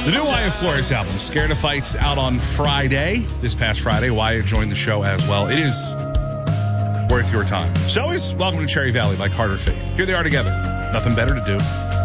The new Wyatt Flores album, Scared of Fights, out on Friday. This past Friday, Wyatt joined the show as well. It is worth your time. So is Welcome to Cherry Valley by Carter Faith. Here they are together. Nothing better to do.